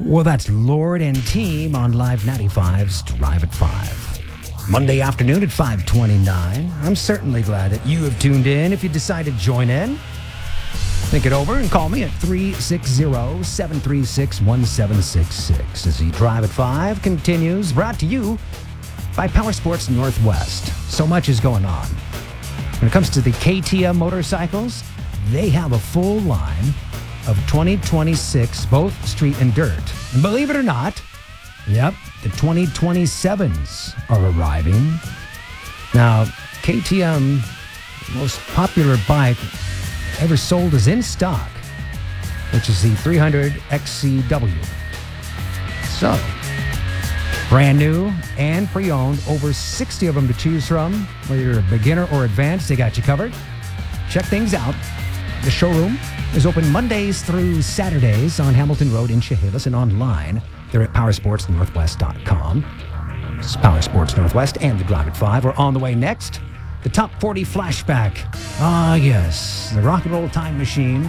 Well, that's Lord and Team on Live 95's Drive at 5. Monday afternoon at 5:29. I'm certainly glad that you have tuned in. If you decide to join in, think it over and call me at 360-736-1766 as the Drive at 5 continues, brought to you by Power Sports Northwest. So much is going on. When it comes to the KTM motorcycles, they have a full line of 2026, both street and dirt. And believe it or not, yep, the 2027s are arriving. Now, KTM, most popular bike ever sold, is in stock, which is the 300 XCW. So, brand new and pre-owned, over 60 of them to choose from. Whether you're a beginner or advanced, they got you covered. Check things out. The showroom is open Mondays through Saturdays on Hamilton Road in Chehalis, and online. They're at powersportsnorthwest.com. This is Power Sports Northwest and the Drive at 5. We're on the way next. The Top 40 Flashback. Ah, yes. The Rock and Roll Time Machine.